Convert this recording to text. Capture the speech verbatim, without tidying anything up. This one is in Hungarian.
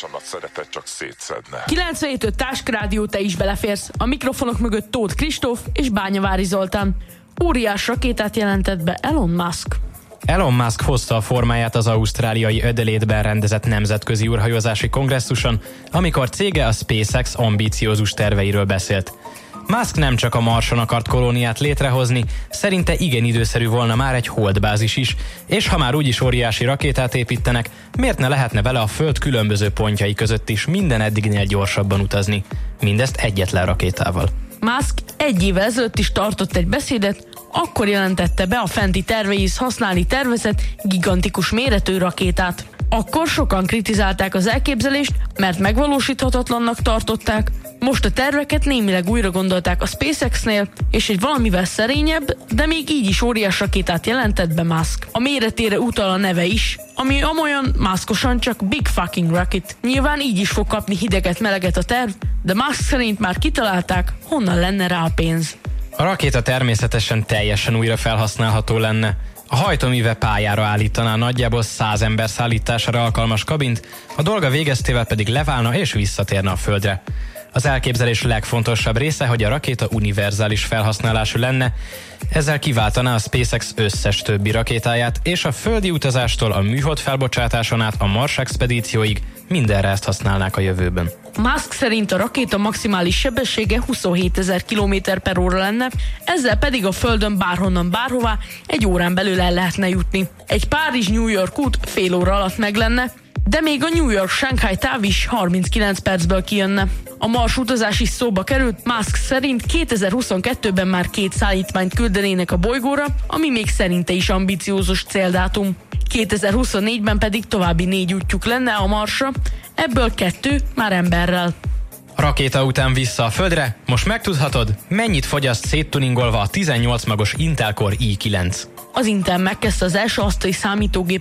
társamat szeretett csak szétszedne. kilencvenhét öt Táskrádió, te is beleférsz. A mikrofonok mögött Tóth Kristóf és Bányavári Zoltán. Óriás rakétát jelentett be Elon Musk. Elon Musk hozta a formáját az ausztráliai Adelaide-ben rendezett nemzetközi űrhajózási kongresszuson, amikor cége a SpaceX ambíciózus terveiről beszélt. Musk nem csak a Marson akart kolóniát létrehozni, szerinte igen időszerű volna már egy holdbázis is, és ha már úgyis óriási rakétát építenek, miért ne lehetne vele a Föld különböző pontjai között is minden eddignél gyorsabban utazni, mindezt egyetlen rakétával. Musk egy évvel ezelőtt is tartott egy beszédet, akkor jelentette be a fenti terveihez használni tervezett gigantikus méretű rakétát. Akkor sokan kritizálták az elképzelést, mert megvalósíthatatlannak tartották, most a terveket némileg újra gondolták a SpaceX-nél, és egy valamivel szerényebb, de még így is óriás rakétát jelentett be Musk. A méretére utal a neve is, ami amolyan Muskosan csak Big Fucking Rocket. Nyilván így is fog kapni hideget-meleget a terv, de Musk szerint már kitalálták, honnan lenne rá a pénz. A rakéta természetesen teljesen újra felhasználható lenne. A hajtóműve pályára állítaná nagyjából száz ember szállítására alkalmas kabint, a dolga végeztével pedig leválna és visszatérne a Földre. Az elképzelés legfontosabb része, hogy a rakéta univerzális felhasználású lenne, ezzel kiváltaná a SpaceX összes többi rakétáját, és a földi utazástól a műhold felbocsátáson át a Mars expedícióig mindenre ezt használnák a jövőben. Musk szerint a rakéta maximális sebessége huszonhétezer kilométer per óra lenne, ezzel pedig a Földön bárhonnan bárhová egy órán belül el lehetne jutni. Egy Párizs-New York út fél óra alatt meg lenne, de még a New York-Shanghai táv is harminckilenc percből kijönne. A Mars utazás is szóba került, Musk szerint kétezer-huszonkettőben már két szállítmányt küldenének a bolygóra, ami még szerinte is ambiciózus céldátum. kétezer-huszonnégyben pedig további négy útjuk lenne a Marsra, ebből kettő már emberrel. A rakéta után vissza a Földre, most megtudhatod, mennyit fogyaszt széttuningolva a tizennyolc magos Intel Core i kilenc. Az Intel megkezdte az első asztali számítógép